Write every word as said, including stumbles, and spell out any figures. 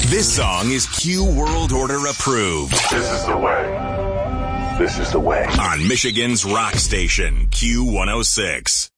This song is Q World Order approved. This is the way. This is the way. On Michigan's rock station, Q one oh six.